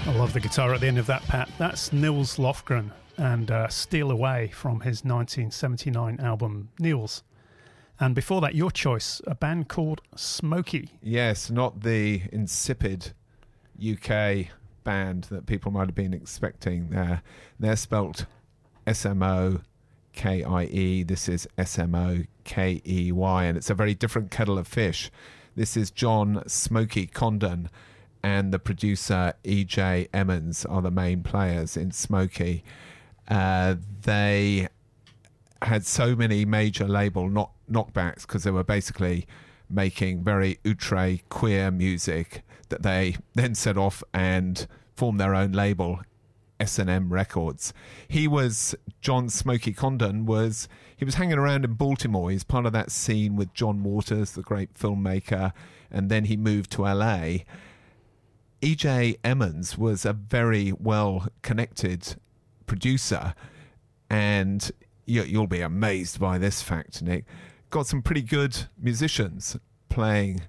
I love the guitar at the end of that, Pat. That's Nils Lofgren and Steal Away from his 1979 album Nils. And before that, your choice, a band called Smokey. Yes, not the insipid UK band that people might have been expecting there. They're spelt S-M-O-K-I-E. This is S-M-O-K-E-Y, and it's a very different kettle of fish. This is John Smokey Condon and the producer E.J. Emmons are the main players in Smokey. They had so many major label knockbacks because they were basically making very outre queer music that they then set off and formed their own label, S&M Records. John Smokey Condon was hanging around in Baltimore. He's part of that scene with John Waters, the great filmmaker, and then he moved to LA. E.J. Emmons was a very well-connected producer, and you'll be amazed by this fact, Nick. Got some pretty good musicians playing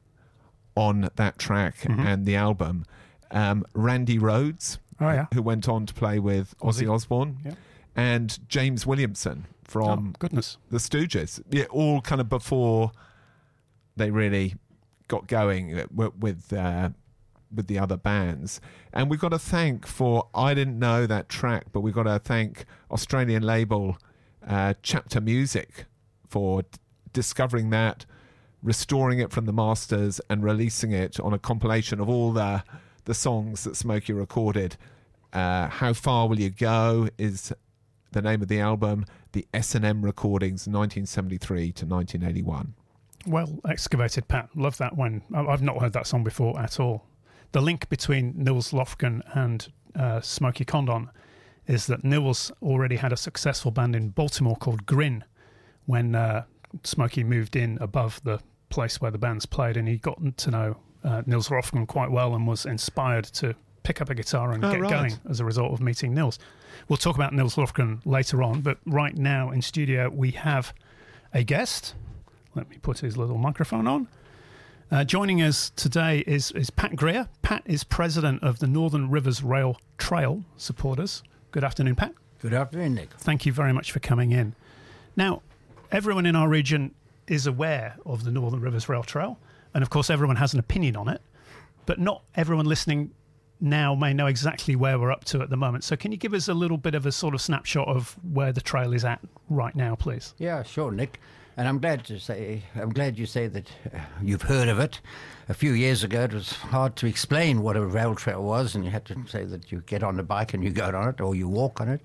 on that track and the album. Randy Rhoads, who went on to play with Ozzy Osbourne, and James Williamson from the Stooges. Yeah, all kind of before they really got going with the other bands. And we've got to thank I didn't know that track, but we've got to thank Australian label Chapter Music for discovering that, restoring it from the masters and releasing it on a compilation of all the songs that Smokey recorded. How Far Will You Go is the name of the album, the S&M Recordings 1973 to 1981. Well excavated, Pat. Love that one. I've not heard that song before at all. The link between Nils Lofgren and Smokey Condon is that Nils already had a successful band in Baltimore called Grin when Smokey moved in above the place where the bands played, and he got to know Nils Lofgren quite well and was inspired to pick up a guitar and get going as a result of meeting Nils. We'll talk about Nils Lofgren later on, but right now in studio we have a guest. Let me put his little microphone on. Joining us today is Pat Greer. Pat is president of the Northern Rivers Rail Trail supporters. Good afternoon, Pat. Good afternoon, Nick. Thank you very much for coming in. Now, everyone in our region is aware of the Northern Rivers Rail Trail, and of course everyone has an opinion on it, but not everyone listening now may know exactly where we're up to at the moment. So can you give us a little bit of a sort of snapshot of where the trail is at right now, please? Yeah, sure, Nick. And I'm glad you say that you've heard of it. A few years ago, it was hard to explain what a rail trail was, and you had to say that you get on the bike and you go on it or you walk on it.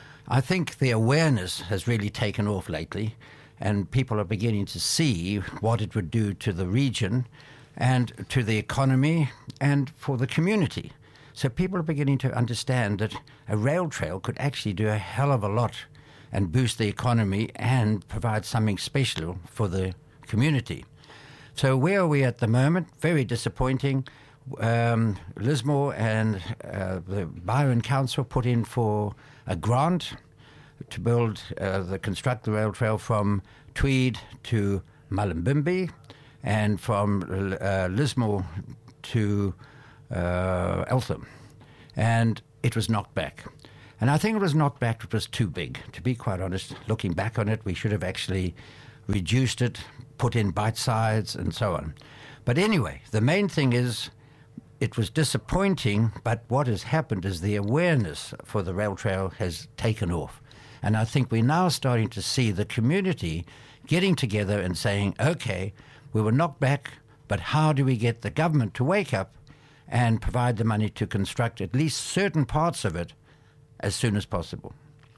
I think the awareness has really taken off lately, and people are beginning to see what it would do to the region and to the economy and for the community. So people are beginning to understand that a rail trail could actually do a hell of a lot and boost the economy and provide something special for the community. So where are we at the moment? Very disappointing. Lismore and the Byron Council put in for a grant to construct the rail trail from Tweed to Mullumbimby and from Lismore to Eltham. And it was knocked back. And I think it was knocked back. It was too big. To be quite honest, looking back on it, we should have actually reduced it, put in bite sides, and so on. But anyway, the main thing is it was disappointing, but what has happened is the awareness for the rail trail has taken off. And I think we're now starting to see the community getting together and saying, okay, we were knocked back, but how do we get the government to wake up and provide the money to construct at least certain parts of it as soon as possible?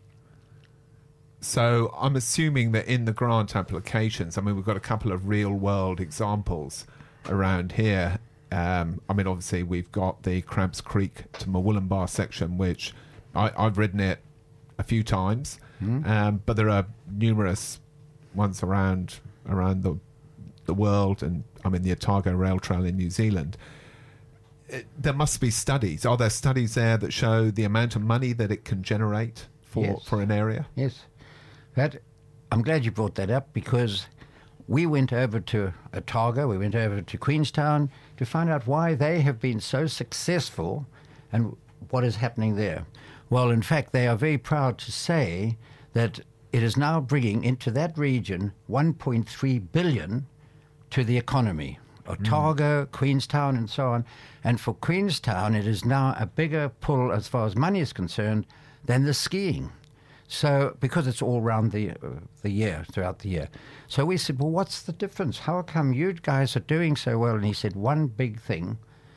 So I'm assuming that in the grant applications, we've got a couple of real-world examples around here. Obviously, we've got the Crabs Creek to Murwillumbah section, which I've ridden it a few times, but there are numerous ones around the world, and the Otago Rail Trail in New Zealand. There must be studies. Are there studies there that show the amount of money that it can generate for an area? Yes. I'm glad you brought that up, because we went over to Otago, we went over to Queenstown to find out why they have been so successful, and what is happening there? Well, in fact, they are very proud to say that it is now bringing into that region 1.3 billion to the economy. Otago, Queenstown, and so on. And for Queenstown, it is now a bigger pull as far as money is concerned than the skiing. So, because it's all around the year, throughout the year. So we said, well, what's the difference? How come you guys are doing so well? And he said, one big thing,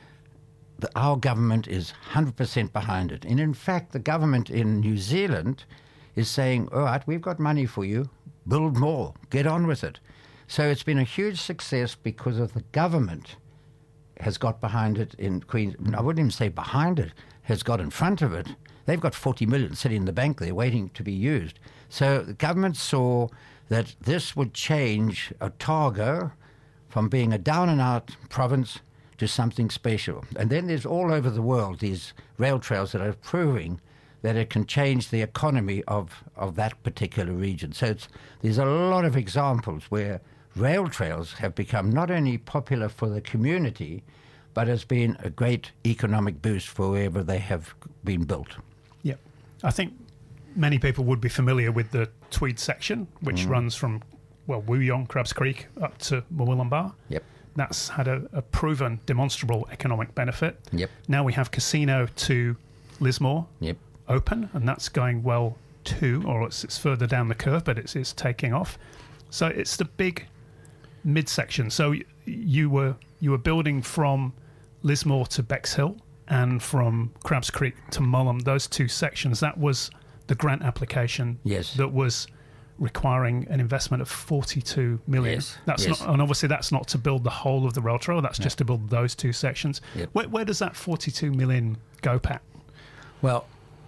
that our government is 100% behind it. And in fact, the government in New Zealand is saying, all right, we've got money for you, build more, get on with it. So it's been a huge success because of the government has got behind it in Queensland. I wouldn't even say behind it, has got in front of it. They've got 40 million sitting in the bank there waiting to be used. So the government saw that this would change Otago from being a down-and-out province to something special. And then there's all over the world these rail trails that are proving that it can change the economy of that particular region. So there's a lot of examples where rail trails have become not only popular for the community, but has been a great economic boost for wherever they have been built. Yeah. I think many people would be familiar with the Tweed section, which runs from, Wooyong, Crabs Creek, up to Murwillumbah. Yep. That's had a proven, demonstrable economic benefit. Yep. Now we have Casino to Lismore open, and that's going well too, or it's further down the curve, but it's taking off. So it's the big midsection. So you were building from Lismore to Bexhill and from Crabs Creek to Mullum, those two sections. That was the grant application that was requiring an investment of 42 million. That's not, and obviously that's not to build the whole of the rail trail, that's just to build those two sections. Where does that 42 million go, Pat? Well,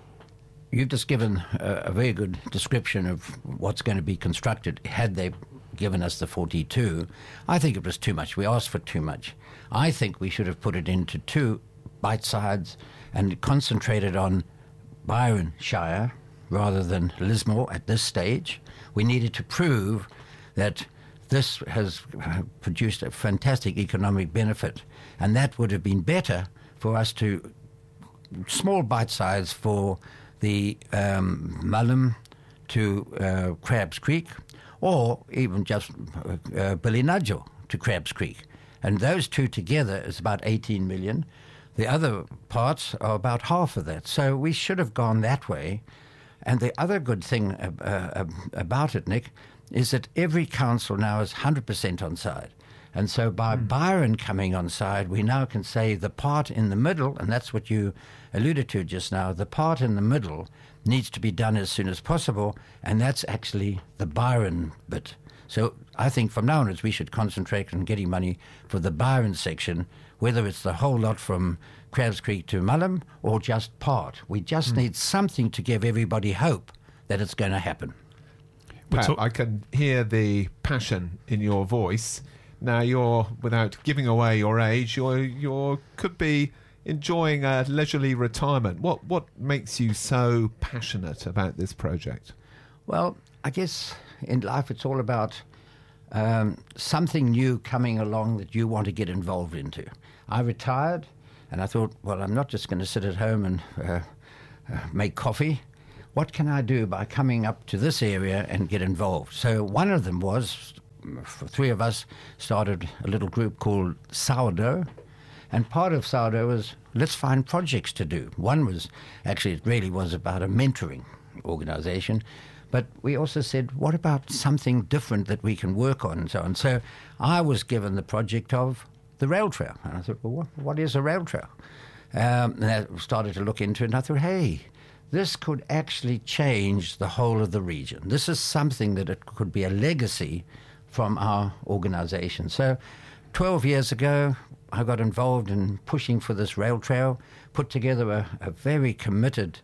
you've just given a very good description of what's going to be constructed. Had they given us the 42, I think it was too much. We asked for too much. I think we should have put it into two bite sides and concentrated on Byron Shire rather than Lismore at this stage. We needed to prove that this has produced a fantastic economic benefit, and that would have been better for us to small bite size for the Mullum to Crabs Creek, or even just Billinudgel to Crabs Creek. And those two together is about 18 million. The other parts are about half of that. So we should have gone that way. And the other good thing about it, Nick, is that every council now is 100% on side. And so by Byron coming on side, we now can say the part in the middle, and that's what you alluded to just now, the part in the middle needs to be done as soon as possible, and that's actually the Byron bit. So I think from now onwards we should concentrate on getting money for the Byron section, whether it's the whole lot from Crabs Creek to Mullum or just part. We just need something to give everybody hope that it's going to happen. Pat, I can hear the passion in your voice. Now you're, without giving away your age, you're could be enjoying a leisurely retirement. What makes you so passionate about this project? Well, I guess in life it's all about something new coming along that you want to get involved into. I retired, and I thought, well, I'm not just going to sit at home and make coffee. What can I do by coming up to this area and get involved? So one of them was, three of us started a little group called Sourdough, and part of Sourdough was, let's find projects to do. One was, actually it really was about a mentoring organization, but we also said, what about something different that we can work on and so on. So I was given the project of the rail trail, and I thought, well, what is a rail trail? And I started to look into it, and I thought, hey, this could actually change the whole of the region. This is something that it could be a legacy from our organization. So 12 years ago, I got involved in pushing for this rail trail, put together a very committed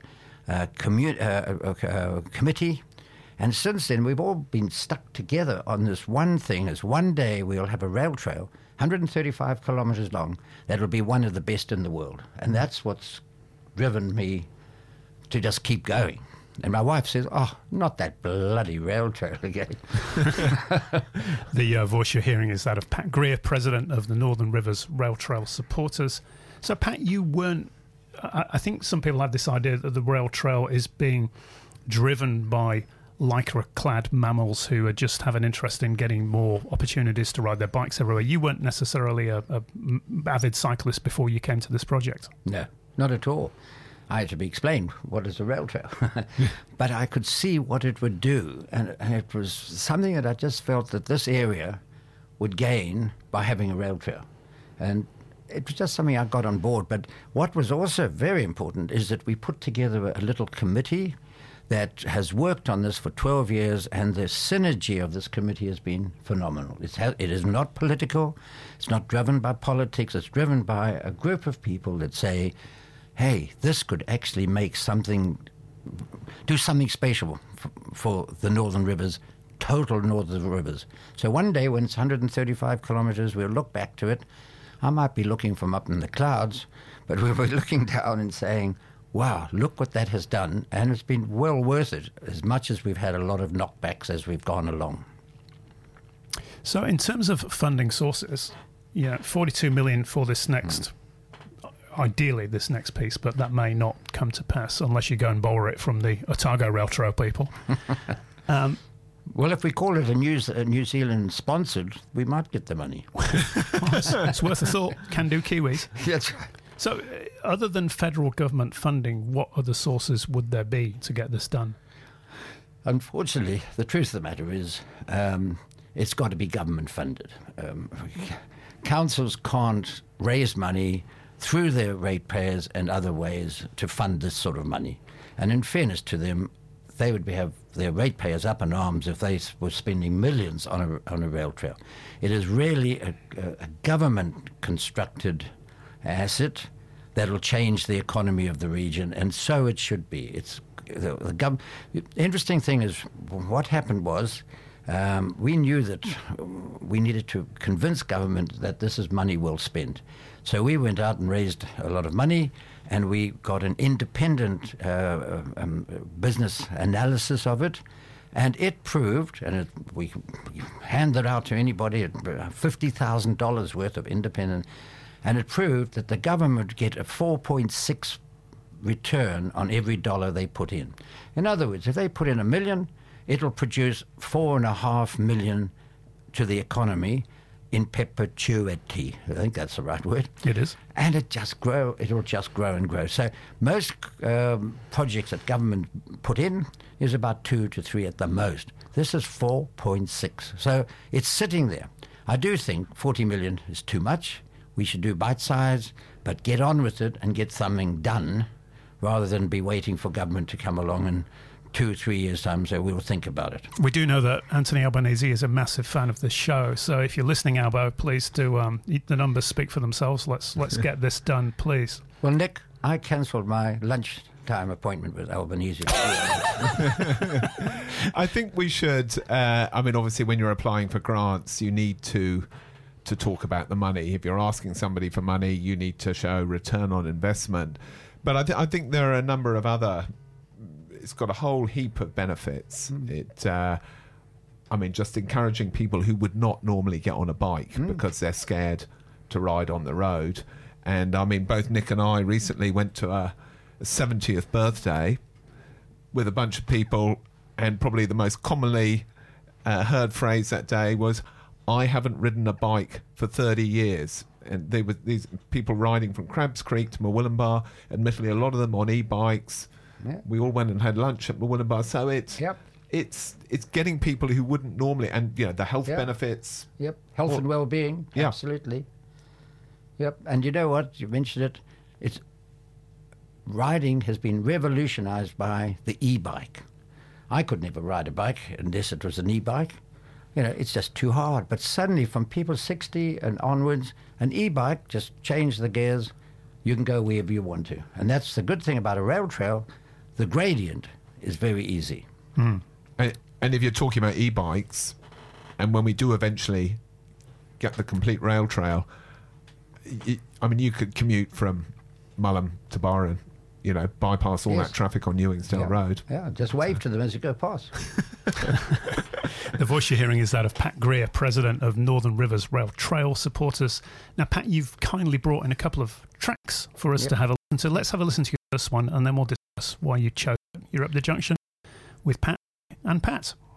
committee, and since then we've all been stuck together on this one thing, is one day we'll have a rail trail, 135 kilometers long, that'll be one of the best in the world. And that's what's driven me to just keep going. And my wife says, oh, not that bloody rail trail again. The voice you're hearing is that of Pat Greer, president of the Northern Rivers Rail Trail Supporters. So, Pat, you weren't I think some people have this idea that the rail trail is being driven by lycra-clad mammals who just have an interest in getting more opportunities to ride their bikes everywhere. You weren't necessarily a avid cyclist before you came to this project. No, not at all. I had to be explained what is a rail trail. But I could see what it would do. And it was something that I just felt that this area would gain by having a rail trail. And it was just something I got on board. But what was also very important is that we put together a little committee that has worked on this for 12 years, and the synergy of this committee has been phenomenal. It is not political. It's not driven by politics. It's driven by a group of people that say, hey, this could actually make something, do something special for the Northern Rivers, total Northern Rivers. So one day when it's 135 kilometers, we'll look back to it. I might be looking from up in the clouds, but we'll be looking down and saying, wow, look what that has done. And it's been well worth it, as much as we've had a lot of knockbacks as we've gone along. So in terms of funding sources, 42 million for this next, ideally this next piece, but that may not come to pass unless you go and borrow it from the Otago Rail Trail people. Well, if we call it a New Zealand sponsored, we might get the money. It's worth a thought. Can do Kiwis. That's right. So, other than federal government funding, what other sources would there be to get this done? Unfortunately, the truth of the matter is it's got to be government funded. Councils can't raise money through their ratepayers and other ways to fund this sort of money. And in fairness to them, they would have their ratepayers up in arms if they were spending millions on a rail trail. It is really a government-constructed asset that will change the economy of the region, and so it should be. It's the interesting thing is what happened was we knew that we needed to convince government that this is money well spent. So we went out and raised a lot of money, and we got an independent business analysis of it, and it proved, and we hand that out to anybody, $50,000 worth of independent. And it proved that the government would get a 4.6 return on every dollar they put in. In other words, if they put in $1 million, it'll produce $4.5 million to the economy in perpetuity. I think that's the right word. It is. And it'll just grow and grow. So most projects that government put in is about 2 to 3 at the most. This is 4.6. So it's sitting there. I do think 40 million is too much. We should do bite size, but get on with it and get something done rather than be waiting for government to come along in 2-3 years' time, so we'll think about it. We do know that Anthony Albanese is a massive fan of this show, so if you're listening, Albo, please do. The numbers speak for themselves. Let's get this done, please. Well, Nick, I cancelled my lunchtime appointment with Albanese. I think we should. Obviously, when you're applying for grants, you need to talk about the money. If you're asking somebody for money, you need to show return on investment. But I think there are a number of other. It's got a whole heap of benefits. Just encouraging people who would not normally get on a bike because they're scared to ride on the road. And both Nick and I recently went to a 70th birthday with a bunch of people, and probably the most commonly heard phrase that day was, I haven't ridden a bike for 30 years. And they were these people riding from Crabs Creek to Murwillumbah, admittedly a lot of them on e-bikes. Yeah. We all went and had lunch at Murwillumbah. So it's getting people who wouldn't normally, and the health benefits. Yep, health and well-being, absolutely. Yep, and you know what? You mentioned it. Riding has been revolutionized by the e-bike. I could never ride a bike unless it was an e-bike. It's just too hard. But suddenly, from people 60 and onwards, an e-bike just changed the gears. You can go wherever you want to. And that's the good thing about a rail trail. The gradient is very easy. And if you're talking about e-bikes, and when we do eventually get the complete rail trail, you could commute from Mullum to Byron, bypass all that traffic on Newingstone Road. Yeah, just wave to them as you go past. The voice you're hearing is that of Pat Greer, president of Northern Rivers Rail Trail Supporters. Now, Pat, you've kindly brought in a couple of tracks for us to have a listen to. Let's have a listen to your first one, and then we'll discuss why you chose it. You're up the junction with Pat and Pat.